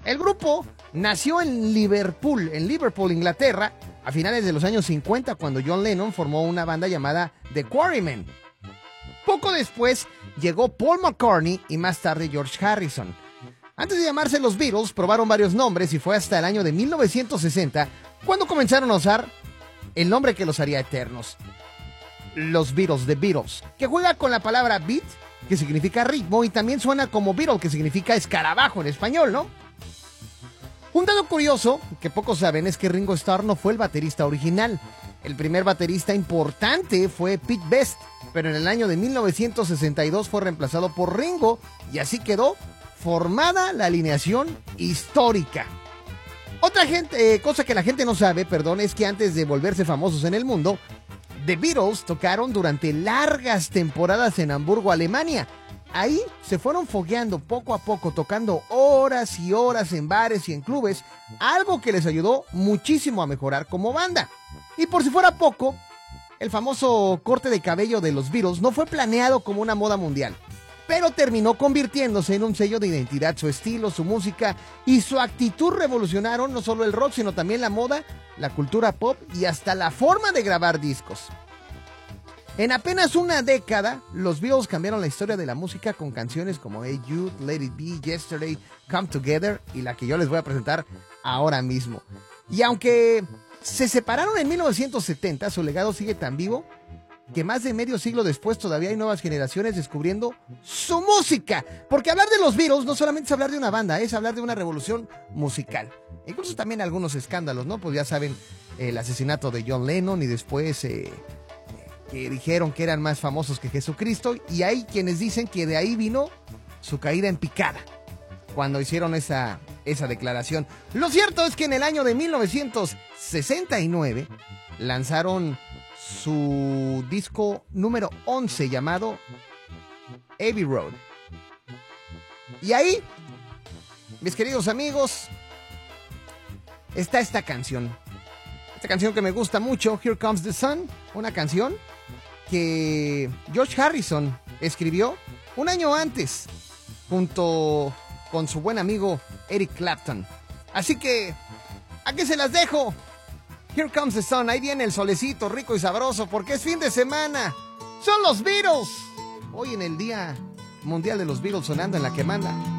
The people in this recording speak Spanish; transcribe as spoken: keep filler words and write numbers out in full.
El grupo nació en Liverpool, en Liverpool, Inglaterra, a finales de los años cincuenta, cuando John Lennon formó una banda llamada The Quarrymen. Poco después llegó Paul McCartney y más tarde George Harrison. Antes de llamarse los Beatles, probaron varios nombres y fue hasta el año de mil novecientos sesenta cuando comenzaron a usar el nombre que los haría eternos. Los Beatles, The Beatles, que juega con la palabra beat, que significa ritmo, y también suena como Beatle, que significa escarabajo en español, ¿no? Un dato curioso, que pocos saben, es que Ringo Starr no fue el baterista original. El primer baterista importante fue Pete Best, pero en el año de mil novecientos sesenta y dos fue reemplazado por Ringo, y así quedó formada la alineación histórica. Otra gente, eh, cosa que la gente no sabe, perdón, es que antes de volverse famosos en el mundo, The Beatles tocaron durante largas temporadas en Hamburgo, Alemania. Ahí se fueron fogueando poco a poco, tocando horas y horas en bares y en clubes, algo que les ayudó muchísimo a mejorar como banda. Y por si fuera poco, el famoso corte de cabello de los Beatles no fue planeado como una moda mundial, pero terminó convirtiéndose en un sello de identidad. Su estilo, su música y su actitud revolucionaron no solo el rock, sino también la moda, la cultura pop y hasta la forma de grabar discos. En apenas una década, los Beatles cambiaron la historia de la música con canciones como Hey Jude, Let It Be, Yesterday, Come Together y la que yo les voy a presentar ahora mismo. Y aunque se separaron en mil novecientos setenta, su legado sigue tan vivo que más de medio siglo después todavía hay nuevas generaciones descubriendo su música. Porque hablar de los Beatles no solamente es hablar de una banda, es hablar de una revolución musical. Incluso también algunos escándalos, ¿no? Pues ya saben, el asesinato de John Lennon y después eh, que dijeron que eran más famosos que Jesucristo. Y hay quienes dicen que de ahí vino su caída en picada cuando hicieron esa, esa declaración. Lo cierto es que en el año de mil novecientos sesenta y nueve lanzaron su disco número once llamado Abbey Road. Y ahí, mis queridos amigos, está esta canción. Esta canción que me gusta mucho, Here Comes the Sun, una canción que George Harrison escribió un año antes junto con su buen amigo Eric Clapton. Así que, ¿a qué se las dejo? Here Comes the Sun, ahí viene el solecito rico y sabroso porque es fin de semana. Son los Beatles. Hoy en el Día Mundial de los Beatles sonando en la que manda.